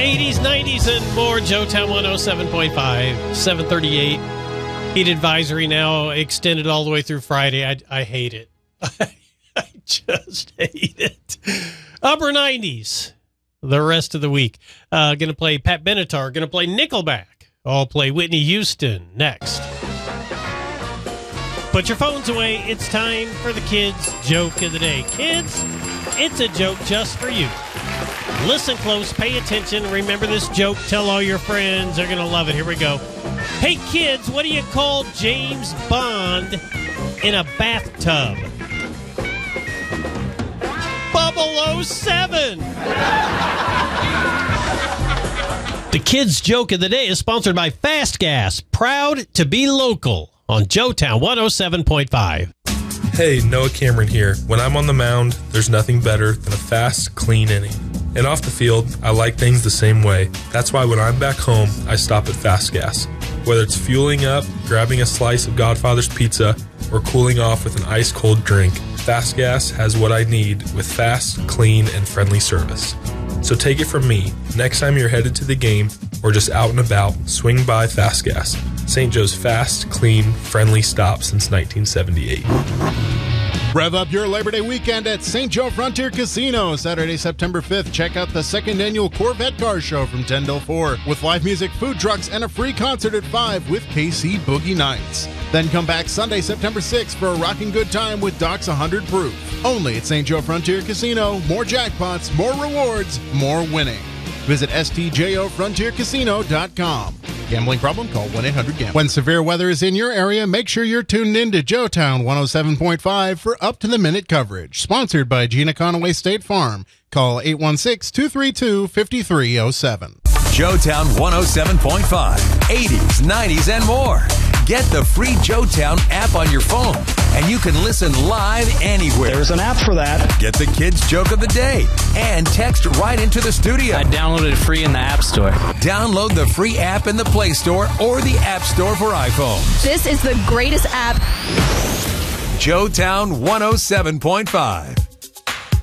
80s, 90s, and more. Joetown 107.5, 738. Heat advisory now extended all the way through Friday. I hate it. I just hate it. Upper 90s the rest of the week. Going to play Pat Benatar. Going to play Nickelback. I'll play Whitney Houston next. Put your phones away. It's time for the kids' joke of the day. Kids, it's a joke just for you. Listen close, pay attention, remember this joke, tell all your friends. They're going to love it. Here we go. Hey, kids, what do you call James Bond in a bathtub? 007. The kids' joke of the day is sponsored by Fast Gas, proud to be local on Joetown 107.5. Hey, Noah Cameron here. When I'm on the mound, there's nothing better than a fast, clean inning. And off the field, I like things the same way. That's why when I'm back home, I stop at Fast Gas. Whether it's fueling up, grabbing a slice of Godfather's Pizza, or cooling off with an ice-cold drink, Fast Gas has what I need with fast, clean, and friendly service. So take it from me, next time you're headed to the game or just out and about, swing by Fast Gas. St. Joe's fast, clean, friendly stop since 1978. Rev up your Labor Day weekend at St. Joe Frontier Casino. Saturday, September 5th, check out the second annual Corvette Car Show from 10 till 4 with live music, food trucks, and a free concert at 5 with KC Boogie Nights. Then come back Sunday, September 6th for a rocking good time with Doc's 100 Proof. Only at St. Joe Frontier Casino. More jackpots, more rewards, more winning. Visit stjofrontiercasino.com. Gambling problem? Call 1-800-GAMBLER. When severe weather is in your area, make sure you're tuned in to Joetown 107.5 for up-to-the-minute coverage. Sponsored by Gina Conaway State Farm. Call 816-232-5307. Joetown 107.5, 80s, 90s, and more. Get the free Joetown app on your phone, and you can listen live anywhere. There's an app for that. Get the kids' joke of the day and text right into the studio. I downloaded it free in the App Store. Download the free app in the Play Store or the App Store for iPhones. This is the greatest app. Joetown 107.5.